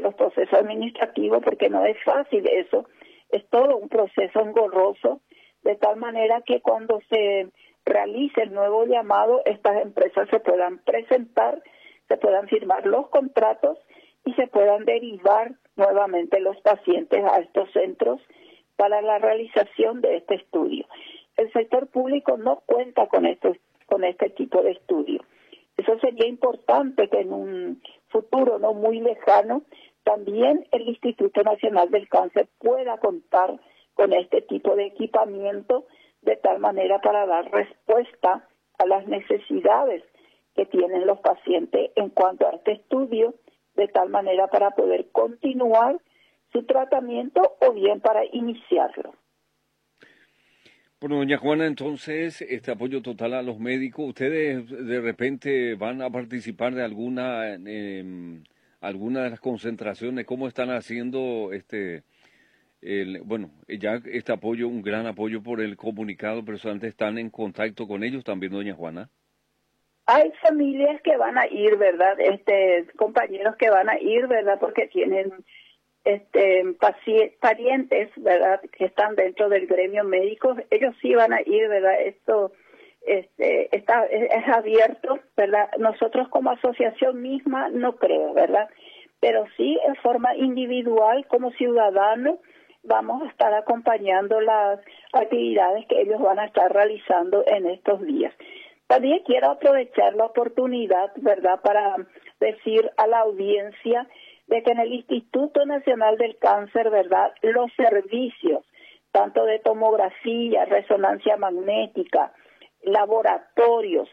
los procesos administrativos, porque no es fácil eso, es todo un proceso engorroso, de tal manera que cuando se realice el nuevo llamado, estas empresas se puedan presentar, se puedan firmar los contratos y se puedan derivar nuevamente los pacientes a estos centros para la realización de este estudio. El sector público no cuenta con este tipo de estudio. Eso sería importante que en un futuro no muy lejano también el Instituto Nacional del Cáncer pueda contar con este tipo de equipamiento de tal manera para dar respuesta a las necesidades que tienen los pacientes en cuanto a este estudio, de tal manera para poder continuar su tratamiento o bien para iniciarlo. Bueno, doña Juana, entonces, este apoyo total a los médicos, ¿ustedes de repente van a participar de alguna de las concentraciones? ¿Cómo están haciendo ya este apoyo, un gran apoyo por el comunicado, pero antes están en contacto con ellos también, doña Juana? Hay familias que van a ir, ¿verdad? Compañeros que van a ir, ¿verdad? Porque tienen parientes, ¿verdad? Que están dentro del gremio médico. Ellos sí van a ir, ¿verdad? Esto es abierto, ¿verdad? Nosotros como asociación misma no creo, ¿verdad? Pero sí en forma individual como ciudadanos vamos a estar acompañando las actividades que ellos van a estar realizando en estos días. También quiero aprovechar la oportunidad, ¿verdad?, para decir a la audiencia de que en el Instituto Nacional del Cáncer, ¿verdad?, los servicios, tanto de tomografía, resonancia magnética, laboratorios,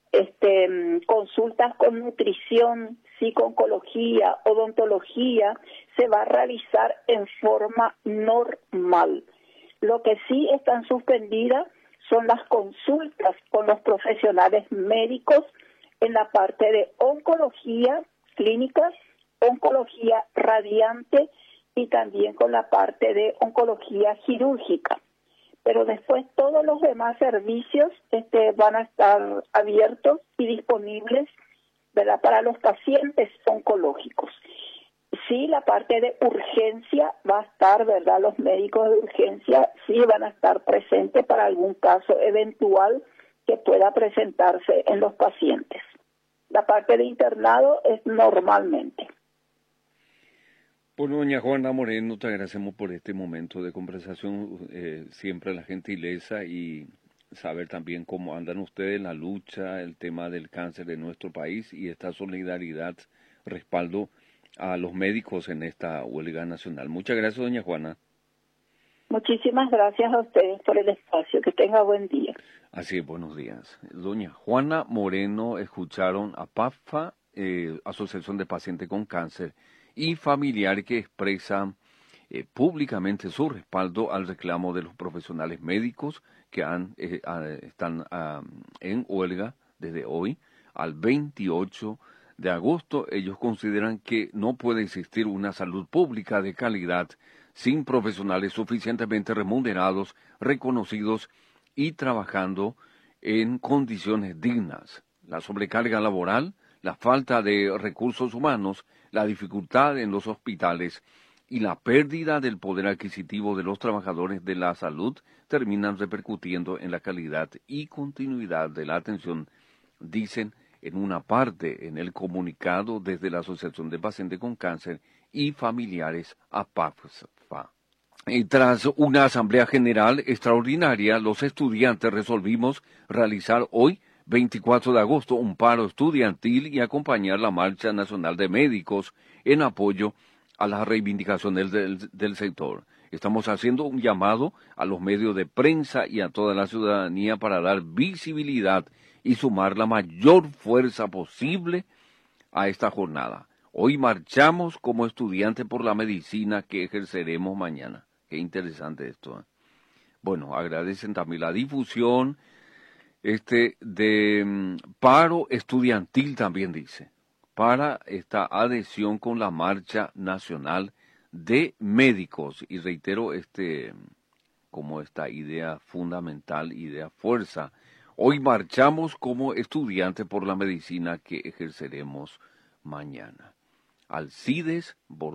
consultas con nutrición, psico-oncología, odontología, se va a realizar en forma normal. Lo que sí están suspendidas son las consultas con los profesionales médicos en la parte de oncología clínica, oncología radiante y también con la parte de oncología quirúrgica. Pero después todos los demás servicios van a estar abiertos y disponibles, ¿verdad?, para los pacientes oncológicos. Sí, la parte de urgencia va a estar, ¿verdad? Los médicos de urgencia sí van a estar presentes para algún caso eventual que pueda presentarse en los pacientes. La parte de internado es normalmente. Bueno, doña Juana Moreno, te agradecemos por este momento de conversación, siempre la gentileza y saber también cómo andan ustedes en la lucha, el tema del cáncer de nuestro país y esta solidaridad, respaldo a los médicos en esta huelga nacional. Muchas gracias, doña Juana. Muchísimas gracias a ustedes por el espacio. Que tenga buen día. Así es, buenos días. Doña Juana Moreno, escucharon a PAFA, Asociación de Pacientes con Cáncer, y familiares que expresan públicamente su respaldo al reclamo de los profesionales médicos que están en huelga desde hoy al 28 de agosto. Ellos consideran que no puede existir una salud pública de calidad sin profesionales suficientemente remunerados, reconocidos y trabajando en condiciones dignas. La sobrecarga laboral, la falta de recursos humanos, la dificultad en los hospitales y la pérdida del poder adquisitivo de los trabajadores de la salud terminan repercutiendo en la calidad y continuidad de la atención, dicen en una parte en el comunicado desde la Asociación de Pacientes con Cáncer y Familiares APAFA. Y tras una asamblea general extraordinaria, los estudiantes resolvimos realizar hoy, 24 de agosto, un paro estudiantil y acompañar la Marcha Nacional de Médicos en apoyo a las reivindicaciones del sector. Estamos haciendo un llamado a los medios de prensa y a toda la ciudadanía para dar visibilidad y sumar la mayor fuerza posible a esta jornada. Hoy marchamos como estudiantes por la medicina que ejerceremos mañana. Qué interesante esto, ¿eh? Bueno, agradecen también la difusión de paro estudiantil, también dice, para esta adhesión con la Marcha Nacional de Médicos. Y reitero como esta idea fundamental, idea fuerza. Hoy marchamos como estudiantes por la medicina que ejerceremos mañana. Alcides